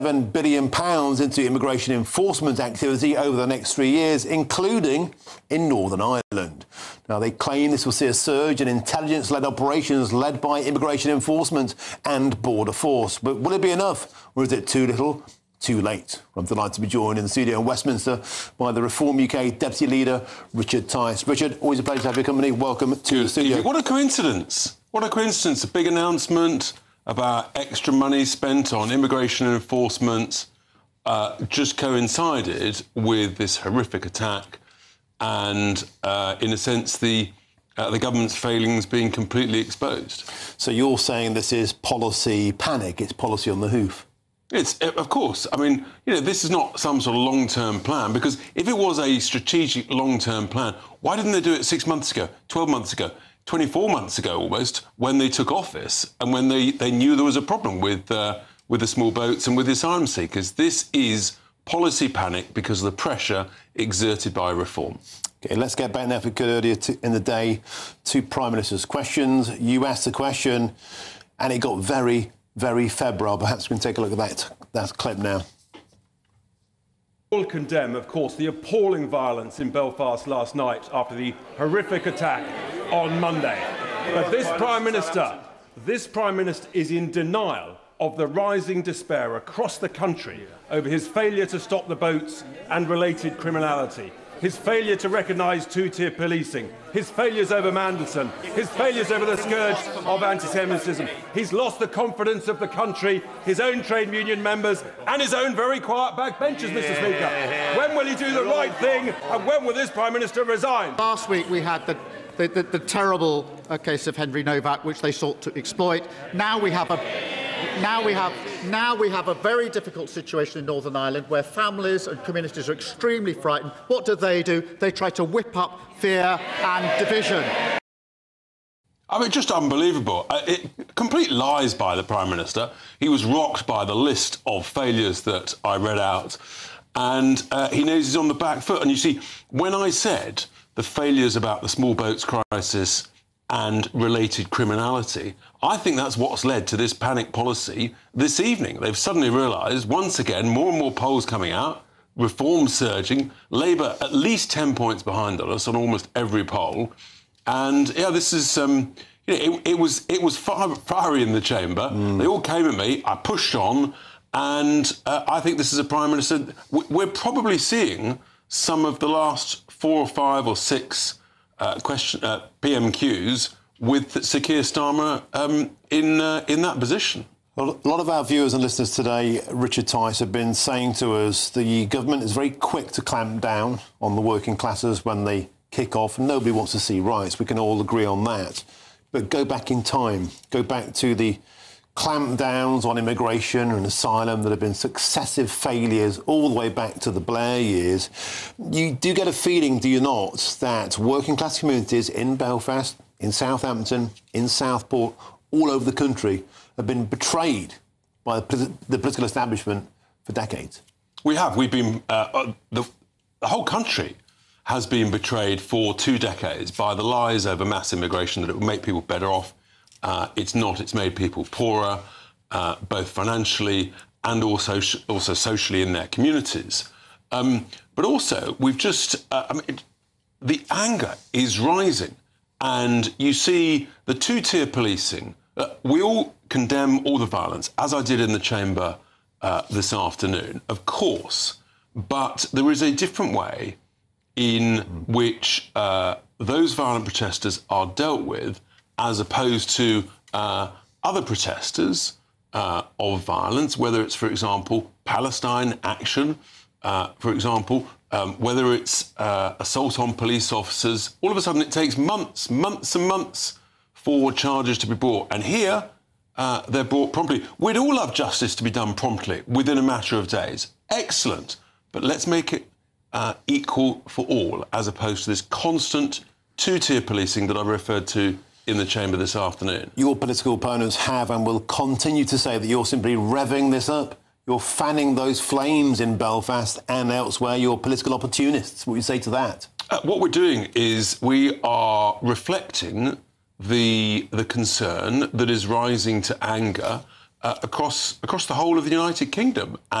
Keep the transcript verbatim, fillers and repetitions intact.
seven billion pounds into immigration enforcement activity over the next three years, including in Northern Ireland. Now, they claim this will see a surge in intelligence-led operations led by immigration enforcement and border force. But will it be enough, or is it too little, too late? I'm delighted to be joined in the studio in Westminster by the Reform U K Deputy Leader, Richard Tice. Richard, always a pleasure to have your company. Welcome to Good. the studio. What a coincidence. What a coincidence. A big announcement about extra money spent on immigration enforcement uh, just coincided with this horrific attack and, uh, in a sense, the uh, the government's failings being completely exposed. So you're saying this is policy panic, it's policy on the hoof? It's, of course. I mean, you know, this is not some sort of long-term plan, because if it was a strategic long-term plan, why didn't they do it six months ago, twelve months ago, twenty-four months ago almost, when they took office and when they, they knew there was a problem with uh, with the small boats and with the asylum seekers? This is policy panic because of the pressure exerted by reform. OK, let's get back now, if we could, earlier to, in the day, to Prime Minister's questions. You asked the question and it got very, very febrile. Perhaps we can take a look at that, that clip now. We'll condemn, of course, the appalling violence in Belfast last night after the horrific attack on Monday. But this Prime Minister, this Prime Minister is in denial of the rising despair across the country over his failure to stop the boats and related criminality, his failure to recognise two-tier policing, his failures over Mandelson, his failures over the scourge of anti-Semitism. He's lost the confidence of the country, his own trade union members and his own very quiet backbenchers, Mister Speaker. When will he do the right thing, and when will this Prime Minister resign? Last week we had the The, the, the terrible uh, case of Henry Novak, which they sought to exploit. Now we have a now we have now we have a very difficult situation in Northern Ireland, where families and communities are extremely frightened. What do they do? They try to whip up fear and division. I mean, just unbelievable. Uh, it, complete lies by the Prime Minister. He was rocked by the list of failures that I read out, and uh, he knows he's on the back foot. And you see, when I said the failures about the small boats crisis and related criminality, I think that's what's led to this panic policy this evening. They've suddenly realised, once again, more and more polls coming out, reform surging, Labour at least ten points behind on us on almost every poll. And, yeah, this is... Um, you know, it, it was it was fire, fiery in the chamber. Mm. They all came at me. I pushed on. And uh, I think this is a Prime Minister... We're probably seeing some of the last four or five or six uh, question, uh, P M Qs with Sir Keir Starmer um, in, uh, in that position. Well, a lot of our viewers and listeners today, Richard Tice, have been saying to us the government is very quick to clamp down on the working classes when they kick off. Nobody wants to see riots. We can all agree on that. But go back in time. Go back to the clampdowns on immigration and asylum that have been successive failures all the way back to the Blair years. You do get a feeling, do you not, that working class communities in Belfast, in Southampton, in Southport, all over the country have been betrayed by the, the political establishment for decades? We have. We've been... Uh, the, the whole country has been betrayed for two decades by the lies over mass immigration, that it would make people better off. Uh, it's not. It's made people poorer, uh, both financially and also also socially in their communities. Um, but also, we've just... Uh, I mean, it, the anger is rising. And you see the two-tier policing. Uh, we all condemn all the violence, as I did in the chamber uh, this afternoon, of course. But there is a different way in which uh, those violent protesters are dealt with, as opposed to uh, other protesters uh, of violence, whether it's, for example, Palestine Action, uh, for example, um, whether it's uh, assault on police officers. All of a sudden, it takes months, months and months for charges to be brought. And here, uh, they're brought promptly. We'd all love justice to be done promptly, within a matter of days. Excellent. But let's make it uh, equal for all, as opposed to this constant two-tier policing that I referred to in the chamber this afternoon. Your political opponents have and will continue to say that you're simply revving this up. You're fanning those flames in Belfast and elsewhere. You're political opportunists. What do you say to that? Uh, what we're doing is we are reflecting the, the concern that is rising to anger uh, across across the whole of the United Kingdom.